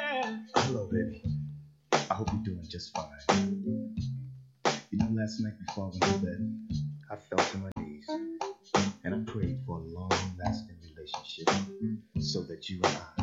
Hello, baby. I hope you're doing just fine. You know, last night before I went to bed, I fell to my knees and I prayed for a long-lasting relationship so that you and